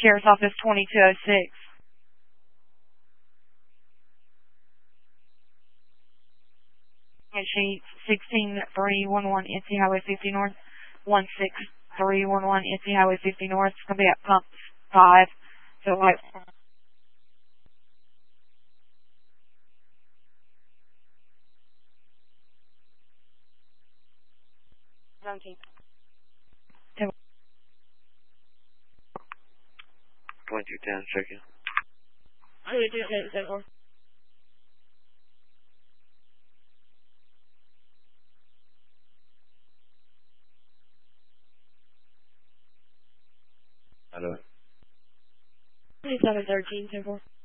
Sheriff's Office 2206. Sheet 16311 NC Highway 50 North. 16311 NC Highway 50 North. It's going to be at pump 5. So like. 17. 2210, checking. I need to do it. I do it. 2713, 10-4.